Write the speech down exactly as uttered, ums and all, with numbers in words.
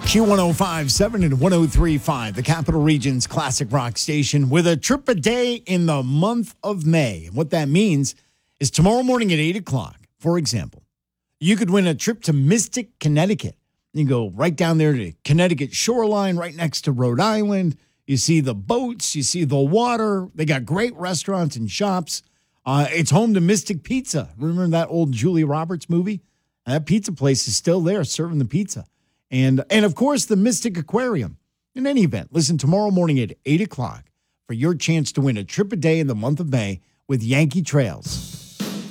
Q one oh five point seven and one oh three point five, the Capital Region's classic rock station, with a trip a day in the month of May. And what that means is tomorrow morning at eight o'clock, for example, you could win a trip to Mystic, Connecticut. You go right down there to Connecticut shoreline, right next to Rhode Island. You see the boats, you see the water. They got great restaurants and shops. Uh, it's home to Mystic Pizza. Remember that old Julia Roberts movie? And that pizza place is still there serving the pizza. And, and of course, the Mystic Aquarium. In any event, listen tomorrow morning at eight o'clock for your chance to win a trip a day in the month of May with Yankee Trails.